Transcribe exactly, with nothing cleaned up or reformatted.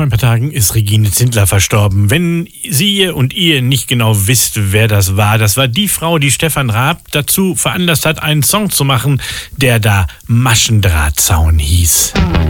Vor ein paar Tagen ist Regine Zindler verstorben. Wenn Sie und ihr nicht genau wisst, wer das war, das war die Frau, die Stefan Raab dazu veranlasst hat, einen Song zu machen, der da Maschendrahtzaun hieß.